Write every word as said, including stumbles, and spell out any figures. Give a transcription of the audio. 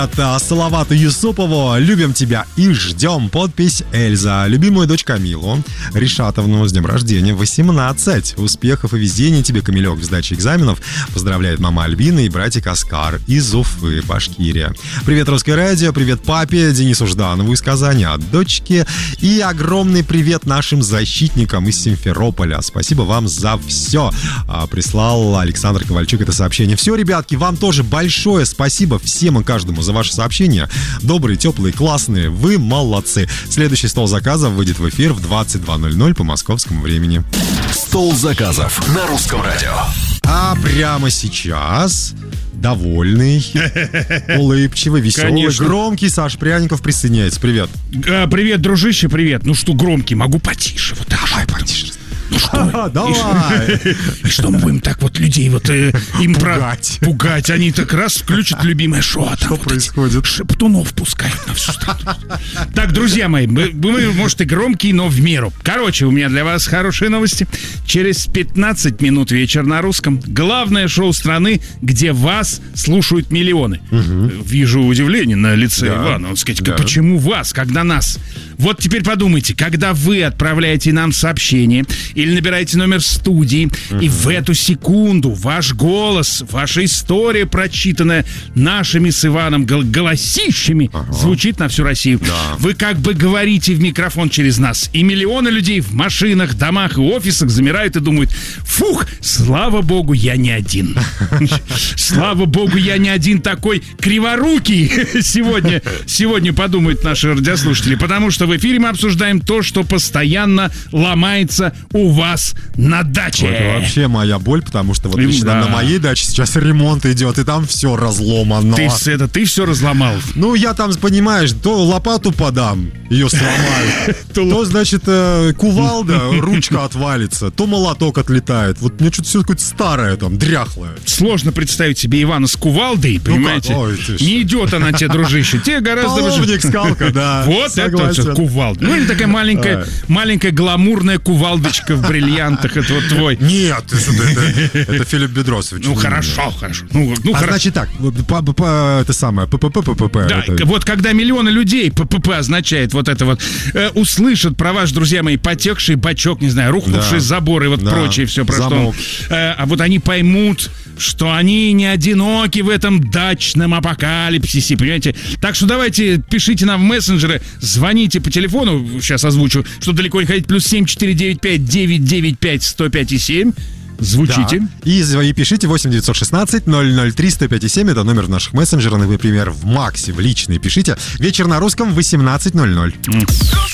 От Салавата Юсупову «Любим тебя и ждем». Подпись Эльза. Любимую дочь Камилу Ришатовну с днем рождения восемнадцать. Успехов и везения тебе, Камилек, в сдаче экзаменов. Поздравляет мама Альбина и братик Оскар из Уфы, Башкирия. Привет, Русское радио. Привет папе Денису Жданову из Казани от дочки. И огромный привет нашим защитникам из Симферополя. Спасибо вам за все. Прислал Александр Ковальчук это сообщение. Все, ребятки, вам тоже большое спасибо всем и каждому за ваши сообщения. Добрые, теплые, классные. Вы молодцы. Следующий стол заказов выйдет в эфир в двадцать два ноль ноль по московскому времени. Стол заказов на Русском радио. А прямо сейчас довольный, улыбчивый, веселый, Конечно. громкий Саш Пряников присоединяется. Привет. А, привет, дружище, привет. Ну что, громкий, могу потише. Вот давай потише. Ну что? Давай! И что мы будем так вот людей вот э, им пугать. Про... пугать? Они так раз включат любимое шоу, а там что вот происходит? Шептунов пускают на всю страну. Так, друзья мои, мы, мы, может, и громкие, но в меру. Короче, у меня для вас хорошие новости. Через пятнадцать минут вечер на русском. Главное шоу страны, где вас слушают миллионы. Угу. Вижу удивление на лице да. Ивана. Он сказать, да. Почему вас, когда нас? Вот теперь подумайте, когда вы отправляете нам сообщение или набираете номер студии, uh-huh. и в эту секунду ваш голос, ваша история, прочитанная нашими с Иваном гол- голосищами, uh-huh. звучит на всю Россию. Да. Вы как бы говорите в микрофон через нас, и миллионы людей в машинах, домах и офисах замирают и думают: фух, слава богу, я не один. Слава богу, я не один такой криворукий сегодня, сегодня подумают наши радиослушатели, потому что в эфире мы обсуждаем то, что постоянно ломается у вас на даче. Это вообще моя боль, потому что вот лично да. на моей даче сейчас ремонт идет, и там все разломано. Ты, это, ты все разломал? Ну, я там, понимаешь, то лопату подам, ее сломаю, то, значит, кувалда, ручка отвалится, то молоток отлетает. Вот мне что-то все какое-то старое там, дряхлое. Сложно представить себе Ивана с кувалдой, понимаете? Не идет она тебе, дружище. Тебе гораздо... Половник, скалка, да. Вот это кувалда. Ну, или такая маленькая, маленькая гламурная кувалдочка в бриллиантах. Это вот твой. Нет, это, это, это Филипп Бедросович. Ну, хорошо, хорошо. Ну, ну, а хорошо. Значит так, это самое, ППП. Да, это... вот когда миллионы людей, ППП означает вот это вот, э, услышат про ваш, друзья мои, потекший бачок, не знаю, рухнувший да. забор и вот да. прочее все, про Замок. что. Э, а вот они поймут, что они не одиноки в этом дачном апокалипсисе, понимаете? Так что давайте пишите нам в мессенджеры, звоните по телефону, сейчас озвучу, чтобы далеко не ходить, плюс семь четыре девять пять девять девять пять сто пять и семь. Звучите. Да. И, и пишите восемь девятьсот шестнадцать ноль ноль три сто пять и семь. Это номер наших мессенджеров. Например, в Максе, в личный пишите. Вечер на русском в восемнадцать ноль ноль.